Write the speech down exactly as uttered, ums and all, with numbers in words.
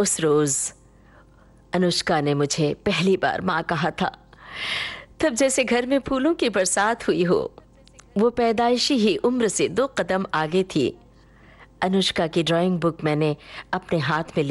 उस रोज अनुष्का ने मुझे पहली बार माँ कहा था, तब जैसे घर में फूलों की बरसात हुई हो। वो पैदाइशी ही उम्र से दो कदम आगे थी। अनुष्का की ड्राइंग बुक मैंने अपने हाथ में